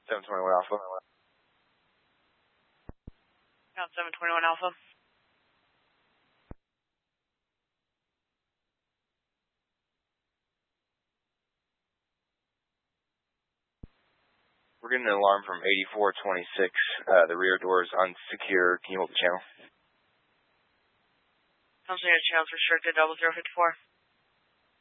721 Alpha. Count 721 Alpha. We're getting an alarm from 8426. The rear door is unsecured. Can you hold the channel? Channel's restricted, 0054.